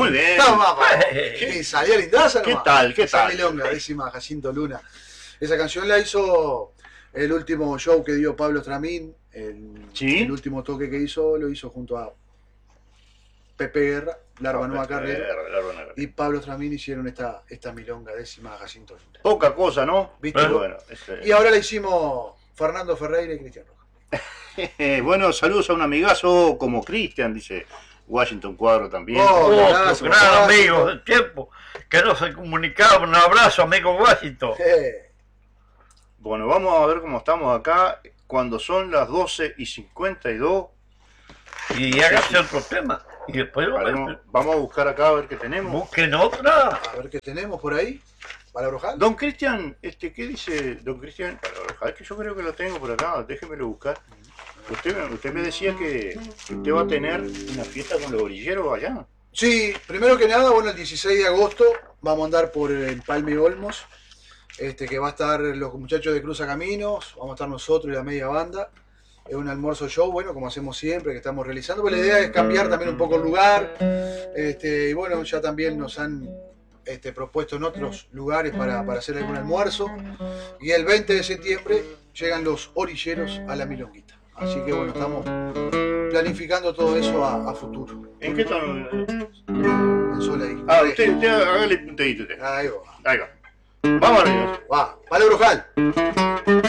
Muy bien. No, mamá. ¿Qué- Y salía lindaza ¿Qué nomás. tal? ¿Qué Esa tal? milonga, décima Jacinto Luna. Esa canción la hizo el último show que dio Pablo Stramín. Sí. El último toque que hizo lo hizo junto a Pepe Guerra, Larva Nueva Carrera. Y Pablo Stramín hicieron esta milonga décima Jacinto Luna. Poca cosa, ¿no? ¿Viste? Pero bueno, Y ahora la hicimos Fernando Ferreira y Cristian Rojas. bueno, saludos a un amigazo como Cristian, dice Washington Cuadro también. Oh, Otro abrazo, gran abrazo. amigo del tiempo que no se comunicaba. Un abrazo, amigo Washington. Bueno, vamos a ver cómo estamos acá cuando son las 12:52. Y hágase otro tema. Y después Vamos a buscar acá a ver qué tenemos. busquen otra. A ver qué tenemos por ahí. ¿Para Brojal? Don Cristian, ¿qué dice Don Cristian? Es que yo creo que lo tengo por acá, déjemelo buscar. Usted me decía que usted va a tener una fiesta con los orilleros allá. Sí, primero que nada, bueno, el 16 de agosto vamos a andar por el Palme Olmos, que va a estar los muchachos de Cruza Caminos, vamos a estar nosotros y la media banda. Es un almuerzo show, bueno, como hacemos siempre, que estamos realizando, pero la idea es cambiar también un poco el lugar. Y bueno, ya también nos han propuesto en otros lugares para hacer algún almuerzo. Y el 20 de septiembre llegan los orilleros a la Milonguita. Así que bueno, estamos planificando todo eso a futuro. ¿En qué tono? En sol ahí. Ah, usted hágale un dedito. Ahí va. Ahí va. Vamos arriba. Va, vale, Brojal.